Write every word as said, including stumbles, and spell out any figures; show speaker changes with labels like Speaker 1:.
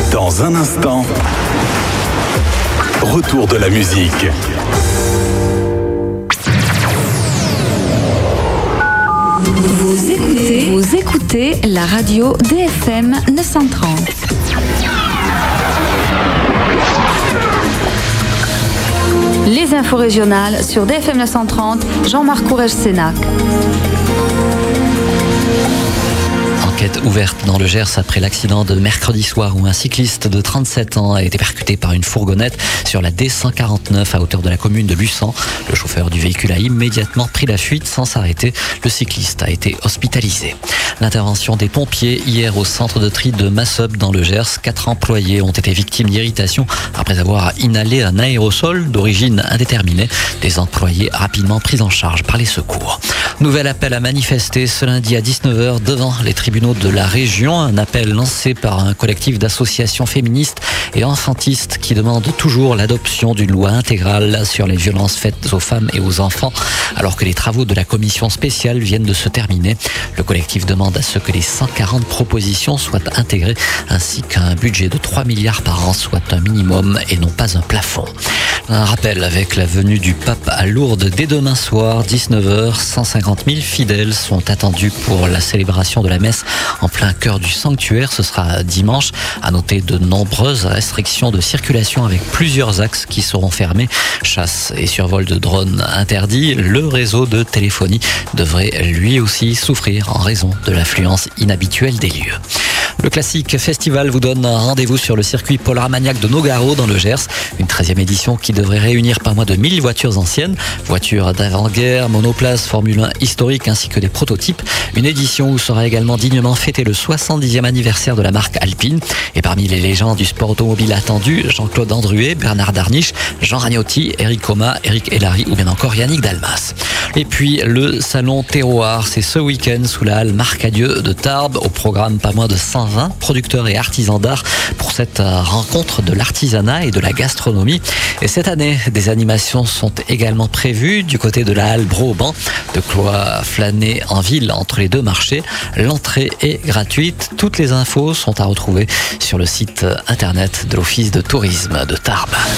Speaker 1: Dans un instant, retour de la musique.
Speaker 2: Vous écoutez, vous écoutez la radio D F M neuf cent trente. Les infos régionales sur D F M neuf cent trente, Jean-Marc Courrèges-Sénac.
Speaker 3: Enquête ouverte dans le Gers après l'accident de mercredi soir où un cycliste de trente-sept ans a été percuté par une fourgonnette sur la D cent quarante-neuf à hauteur de la commune de Luçan. Le chauffeur du véhicule a immédiatement pris la fuite sans s'arrêter. Le cycliste a été hospitalisé. L'intervention des pompiers hier au centre de tri de Massup dans le Gers. Quatre employés ont été victimes d'irritation après avoir inhalé un aérosol d'origine indéterminée. Des employés rapidement pris en charge par les secours. Nouvel appel à manifester ce lundi à dix-neuf heures devant les tribunaux de la région. Un appel lancé par un collectif d'associations féministes et enfantistes qui demande toujours l'adoption d'une loi intégrale sur les violences faites aux femmes et aux enfants. Alors que les travaux de la commission spéciale viennent de se terminer, le collectif demande à ce que les cent quarante propositions soient intégrées ainsi qu'un budget de trois milliards par an soit un minimum et non pas un plafond. Un rappel avec la venue du pape à Lourdes dès demain soir, dix-neuf heures. cent cinquante mille fidèles sont attendus pour la célébration de la messe en plein cœur du sanctuaire. Ce sera dimanche. À noter de nombreuses restrictions de circulation avec plusieurs axes qui seront fermés. Chasse et survol de drones interdits. Le réseau de téléphonie devrait lui aussi souffrir en raison de l'affluence inhabituelle des lieux. Le classique festival vous donne un rendez-vous sur le circuit Paul Armagnac de Nogaro dans le Gers. Une treizième édition qui devrait réunir pas moins de mille voitures anciennes, voitures d'avant-guerre, monoplaces, Formule un historique ainsi que des prototypes. Une édition où sera également dignement fêté le soixante-dixième anniversaire de la marque Alpine. Et parmi les légendes du sport automobile attendu, Jean-Claude Andruet, Bernard Darniche, Jean Ragnotti, Eric Coma, Eric Hellary ou bien encore Yannick Dalmas. Et puis le salon Terroir, c'est ce week-end sous la halle Marcadieu de Tarbes. Au programme pas moins de cent vingt producteurs et artisans d'art pour cette rencontre de l'artisanat et de la gastronomie. Et cette année, des animations sont également prévues du côté de la halle Broban. De quoi flâner en ville entre les deux marchés. L'entrée est gratuite. Toutes les infos sont à retrouver sur le site internet de l'Office de tourisme de Tarbes.